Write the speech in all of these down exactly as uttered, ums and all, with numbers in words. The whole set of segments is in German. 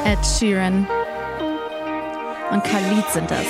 Ed Sheeran und Khalid sind das.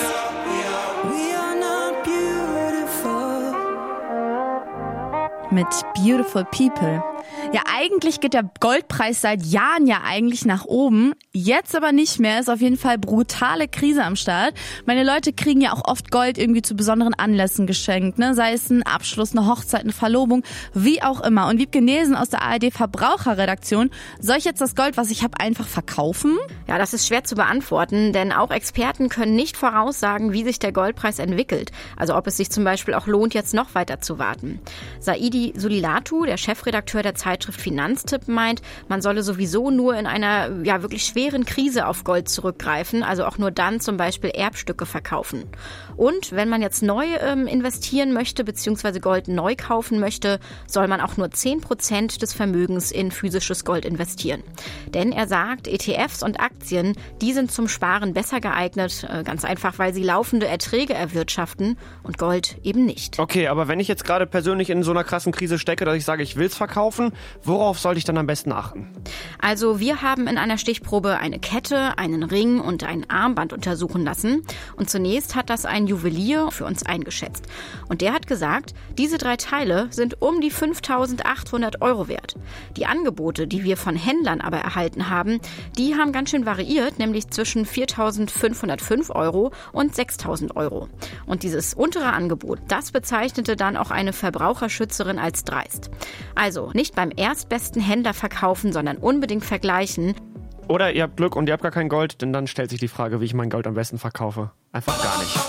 Mit Beautiful People. Ja, eigentlich geht der Goldpreis seit Jahren ja eigentlich nach oben. Jetzt aber nicht mehr. Ist auf jeden Fall brutale Krise am Start. Meine Leute kriegen ja auch oft Gold irgendwie zu besonderen Anlässen geschenkt, ne? Sei es ein Abschluss, eine Hochzeit, eine Verlobung, wie auch immer. Und Wiebke Nesen aus der A R D Verbraucherredaktion. Soll ich jetzt das Gold, was ich habe, einfach verkaufen? Ja, das ist schwer zu beantworten, denn auch Experten können nicht voraussagen, wie sich der Goldpreis entwickelt. Also ob es sich zum Beispiel auch lohnt, jetzt noch weiter zu warten. Saidi Sulilatu, der Chefredakteur der Zeitschrift Finanztipp, meint, man solle sowieso nur in einer ja wirklich schweren Krise auf Gold zurückgreifen, also auch nur dann zum Beispiel Erbstücke verkaufen. Und wenn man jetzt neu ähm, investieren möchte bzw. Gold neu kaufen möchte, soll man auch nur zehn Prozent des Vermögens in physisches Gold investieren. Denn er sagt, E T Fs und Aktien, die sind zum Sparen besser geeignet, äh, ganz einfach, weil sie laufende Erträge erwirtschaften und Gold eben nicht. Okay, aber wenn ich jetzt gerade persönlich in so einer krassen Krise stecke, dass ich sage, ich will es verkaufen, worauf sollte ich dann am besten achten? Also wir haben in einer Stichprobe eine Kette, einen Ring und ein Armband untersuchen lassen. Und zunächst hat das ein Juwelier für uns eingeschätzt. Und der hat gesagt, diese drei Teile sind um die fünftausendachthundert Euro wert. Die Angebote, die wir von Händlern aber erhalten haben, die haben ganz schön variiert, nämlich zwischen viertausendfünfhundertfünf Euro und sechstausend Euro. Und dieses untere Angebot, das bezeichnete dann auch eine Verbraucherschützerin als dreist. Also nicht beim erstbesten Händler verkaufen, sondern unbedingt vergleichen. Oder ihr habt Glück und ihr habt gar kein Gold, denn dann stellt sich die Frage, wie ich mein Gold am besten verkaufe. Einfach gar nicht.